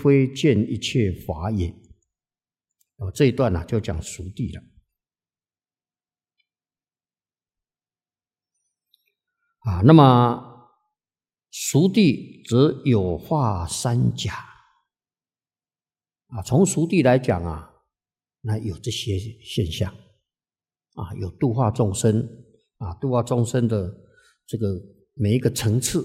非见一切法也。这一段就讲熟地了。那么熟地则有化三甲。从熟地来讲那有这些现象有度化众生度化众生的这个每一个层次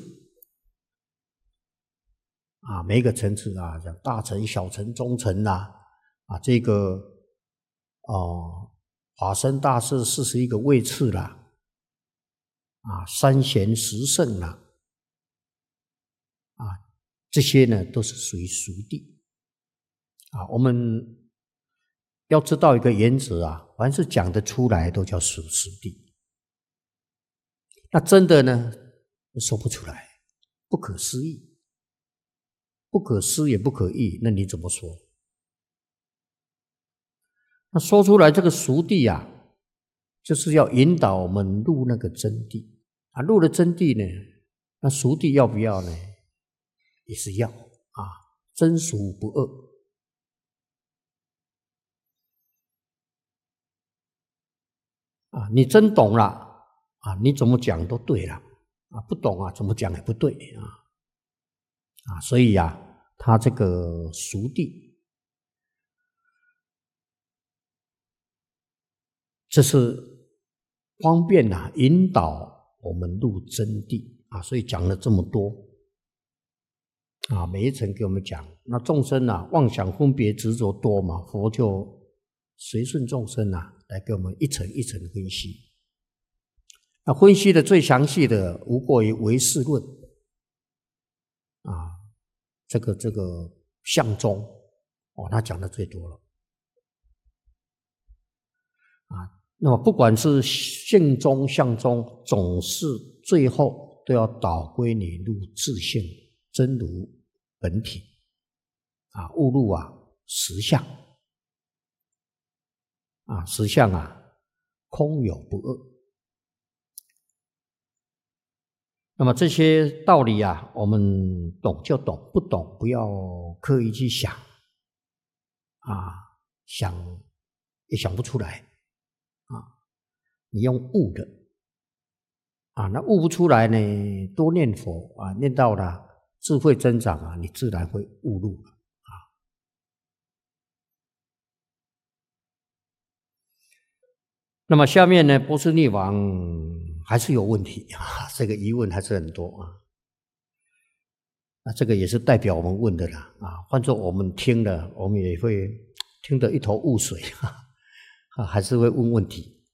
每一个层次像大乘、小乘、中乘这个法身大士41个位次啦三贤十圣啦这些呢都是属于熟地我们要知道一个原则凡是讲得出来都叫熟地。那真的呢说不出来，不可思议，不可思也不可议，那你怎么说？那说出来这个熟地就是要引导我们入那个真谛入了真谛呢，那熟地要不要呢？也是要真熟不二。你真懂了你怎么讲都对了不懂怎么讲也不对所以他这个熟地，这是方便引导我们入真谛所以讲了这么多每一层给我们讲。那众生妄想分别执着多嘛，佛就随顺众生来给我们一层一层分析。那分析的最详细的无过于唯识论这个相宗他讲的最多了那么不管是性宗相宗，总是最后都要导归你入自性真如本体悟入实相实相空有不二。那么这些道理我们懂就懂，不懂不要刻意去想想也想不出来你用悟的那悟不出来呢，多念佛念到了智慧增长你自然会悟入了那么下面呢，波斯匿王还是有问题这个疑问还是很多那这个也是代表我们问的啦换作我们听了，我们也会听得一头雾水还是会问问题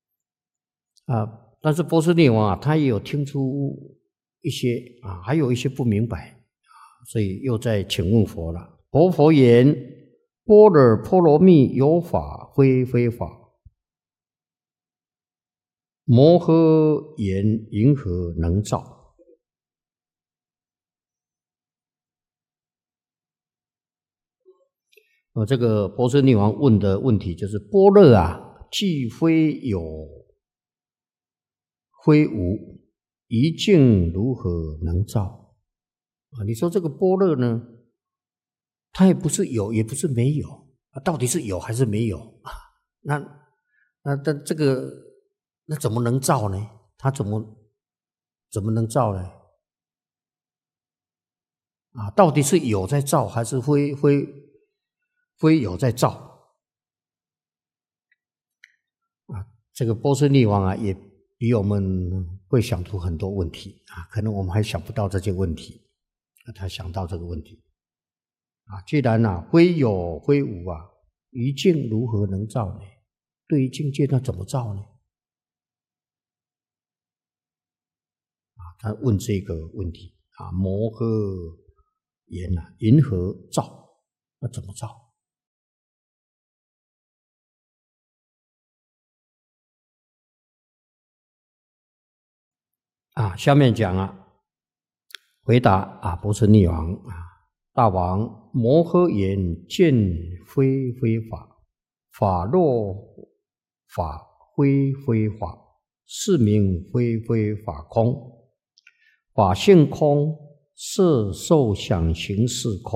但是波斯匿王他也有听出一些还有一些不明白所以又在请问佛了。佛言：般若波罗蜜有法非非法，摩诃言云何能造？这个波斯匿王问的问题就是般若既非有非无，一境如何能造？你说这个般若呢，它也不是有也不是没有到底是有还是没有那这个那怎么能造呢？它怎么能造呢？到底是有在造还是非有在造这个波斯匿王也比我们会想出很多问题可能我们还想不到这些问题他想到这个问题既然非有非无于境如何能造呢？对于境界那怎么造呢？他问这个问题摩诃言云何造？那怎么造？下面讲回答波斯匿王大王，摩诃言见非非法，法若法非非法，是名非非法空。法性空，色受想行识空。